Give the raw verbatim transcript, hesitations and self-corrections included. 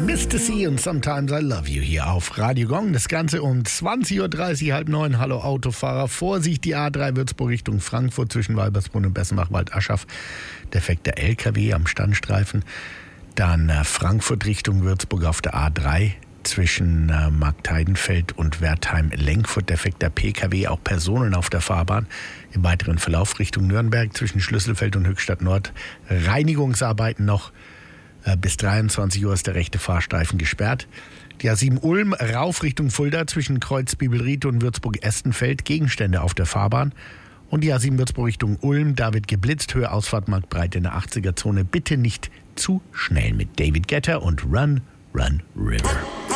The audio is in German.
Mister C und Sometimes I Love You hier auf Radio Gong. Das Ganze um zwanzig Uhr dreißig, halb neun. Hallo Autofahrer. Vorsicht, die A drei Würzburg Richtung Frankfurt zwischen Walbersbrunn und Bessenbach-Waldaschaf. Defekter L K W am Standstreifen. Dann äh, Frankfurt Richtung Würzburg auf der A drei zwischen äh, Marktheidenfeld und Wertheim-Lenkfurt. Defekter P K W, auch Personen auf der Fahrbahn. Im weiteren Verlauf Richtung Nürnberg zwischen Schlüsselfeld und Höchstadt Nord. Reinigungsarbeiten noch. Bis dreiundzwanzig Uhr ist der rechte Fahrstreifen gesperrt. Die A sieben Ulm rauf Richtung Fulda zwischen Kreuz Bibelried und Würzburg-Estenfeld. Gegenstände auf der Fahrbahn. Und die A sieben Würzburg Richtung Ulm. Da wird geblitzt. Höhe Ausfahrt Marktbreite in der achtziger Zone. Bitte nicht zu schnell mit David Guetta und Run, Run, River.